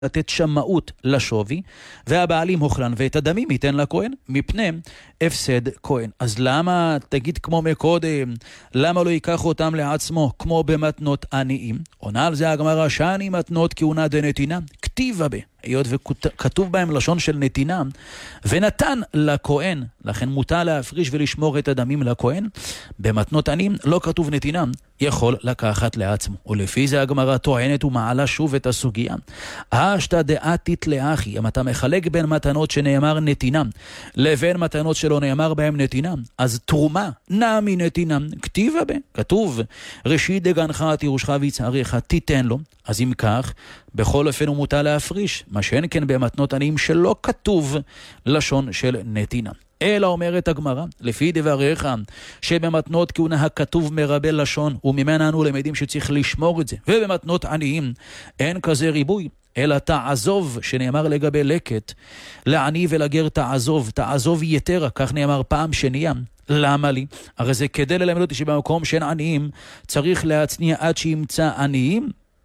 לתת שמאות לשווי, והבעלים אוכלן, ואת הדמים ייתן לכהן מפני הפסד כהן. אז למה, תגיד כמו מקודם, למה לא ייקח אותם לעצמו כמו במתנות עניים? עונה על זה הגמרא, שאני מתנות כהונה דנתינה, כתיבה בה, היות וכתוב בהם לשון של נתינה, ונתן לכהן, לכן מותר להפריש ולשמור את הדמים לכהן. במתנות עניים לא כתוב נתינה, יכול לקחת לעצמו. ולפי זה הגמרא טוענת ומעלה שוב את הסוגיה. השתא דעתית לאחי, אם אתה מחלק בין מתנות שנאמר נתינה, לבין מתנות שלא נאמר בהם נתינה, אז תרומה נעמי נתינה, כתיבה בה, כתוב, ראשית דגנך תירושך ויצעריך תיתן לו. אז אם כך, בכל אופן הוא מותר להפריש, מה שאין כן במתנות עניים שלא כתוב לשון של נתינה. אלא אומרת הגמרא, לפי דבריך, שבמתנות כהונה הכתוב מרבה לשון, וממנה אנו למדים שצריך לשמור את זה. ובמתנות עניים אין כזה ריבוי, אלא תעזוב, שנאמר לגבי לקט, לעני ולגר תעזוב, תעזוב יתרה, כך נאמר פעם שנייה. למה לי? הרי זה כדי ללמד אותי שבמקום שאין עניים, צריך להצניע עד שימצא עניים,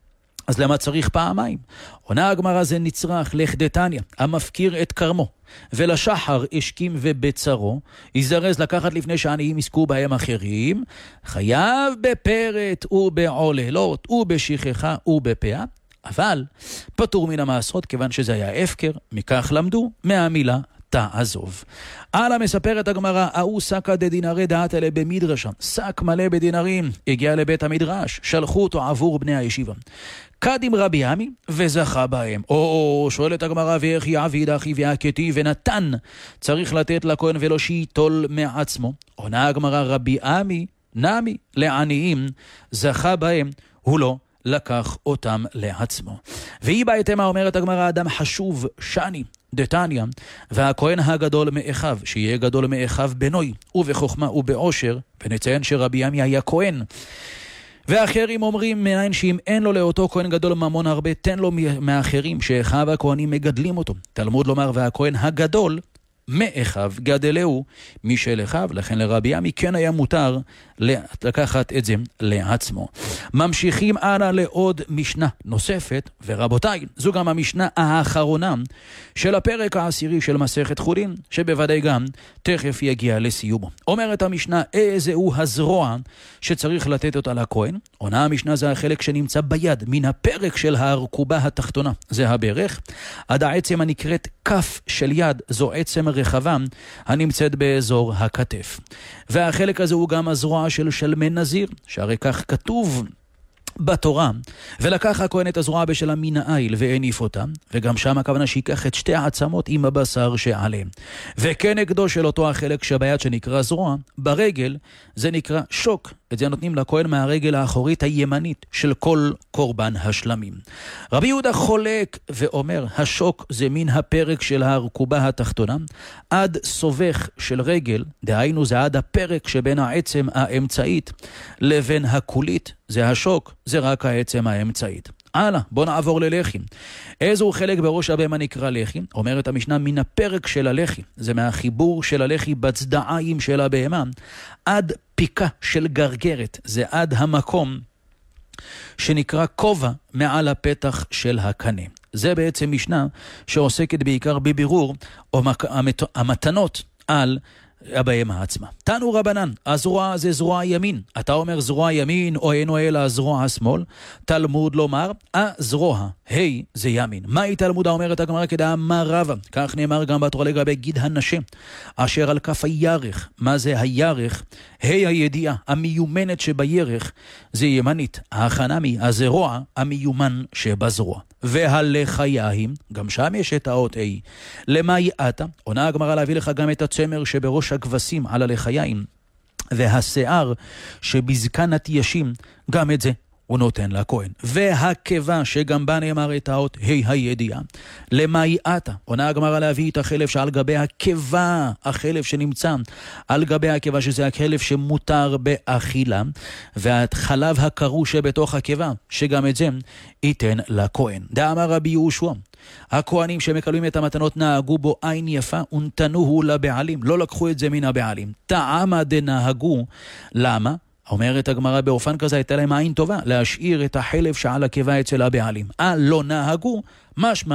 אז למה צריך פעמיים? עונה הגמרא זה נצרך לכדתניא, המפקיר את קרמו, ולשחר השכים ובצרו, יזרז לקחת לפני שעניים יזכו בהם אחרים, חייב בפרט ובעוללות ובשכחה ובפאה, אבל פטור מן המעשרות כיוון שזה היה הפקר, מכך למדו מהמילה תעזוב. הלאה מספרת הגמרא, ההוא סקא דדינרי דעת אלה במדרשה, שק מלא בדינרים, הגיע לבית המדרש, שלחו אותו עבור בני הישיבה. קדים רבי עמי וזכה בהם. או שואלת הגמרא, ואיך יעביד אחי והכתי ונתן, צריך לתת לכהן ולא שייטול מעצמו. עונה הגמרא, רבי עמי נמי לעניים זכה בהם, הוא לא לקח אותם לעצמו. והיא בהתאמה אומרת הגמרא, אדם חשוב שני דתניא, והכהן הגדול מאחיו, שיהיה גדול מאחיו בנוי ובחוכמה ובעושר, ונציין שרבי עמי היה כהן. ואחרים אומרים מניין שאם אין לו לאותו כהן גדול ממון הרבה, תן לו מאחרים שאחיו הכהנים מגדלים אותו. תלמוד לומר, והכהן הגדול מאחיו גדלהו משל אחיו, לכן לרבי עמי כן היה מותר לקחת את זה לעצמו. ממשיכים הלאה לעוד משנה נוספת, ורבותיי, זו גם המשנה האחרונה של הפרק העשירי של מסכת חולין, שבוודאי גם תכף יגיע לסיומו. אומרת המשנה, איזהו הזרוע שצריך לתת אותה לכהן? עונה המשנה, זה החלק שנמצא ביד, מן הפרק של הארכובה התחתונה, זה הברך, עד העצם הנקראת כף של יד, זו עצם רחבה הנמצאת באזור הכתף. והחלק הזה הוא גם הזרוע של שלמי נזיר, שהרי כך כתוב בתורה, ולקח הכהן את הזרוע בשלה מן העיל והניף אותה, וגם שם הכוונה שיקח את שתי העצמות עם הבשר שעליהם. וכנגדו של אותו החלק שביד שנקרא זרוע, ברגל זה נקרא שוק, את זה נותנים לכהן מהרגל האחורית הימנית של כל קורבן השלמים. רבי יהודה חולק ואומר, השוק זה מן הפרק של הארכובה התחתונה, עד סובך של רגל, דהיינו זה עד הפרק שבין העצם האמצעית לבין הקולית, זה השוק, זה רק העצם האמצעית. הלאה, בוא נעבור ללחי. איזו חלק בראש הבהמה נקרא לחי? אומרת המשנה, מן הפרק של הלחי, זה מהחיבור של הלחי בצדעיים של הבהמה, עד פיקה של גרגרת, זה עד המקום שנקרא כובע מעל הפתח של הקנה. זה בעצם משנה שעוסקת בעיקר בבירור המתנות על הבהמה עצמה. תנו רבנן, הזרוע זה זרוע ימין. אתה אומר זרוע ימין או אינו אלא הזרוע השמאל? תלמוד לומר, הזרוע, זה ימין. מהי תלמודה? אומרת הגמרא כדאמר רבא, כך נאמר גם בתורה לגבי גיד הנשה, אשר על כף הירך. מה זה הירך? הידיעה, המיומנת שבירך, זה ימנית. החנמי, הזרוע, המיומן שבזרוע. והלחיים, גם שם יש את האות A. למה יעתה? עונה הגמרא להביא לך גם את הצמר שבראש הכבשים על הלחיים, והשיער שבזקן התיישים, גם את זה הוא נותן לכהן. והקיבה שגם בה נאמר את האות הידיעה. למה יעתה? עונה הגמרא להביא את החלב שעל גבי הקיבה, החלב שנמצא על גבי הקיבה, שזה החלב שמותר באכילה, והחלב הקרוא שבתוך הקיבה, שגם את זה ייתן לכהן. דאמר רבי יהושע, הכהנים שמקבלים את המתנות נהגו בו עין יפה ונתנוהו לבעלים, לא לקחו את זה מן הבעלים. טעמה דנהגו, למה? אומרת הגמרא, באופן כזה הייתה להם עין טובה להשאיר את החלב שעל הקיבה אצל הבעלים. לא נהגו, משמע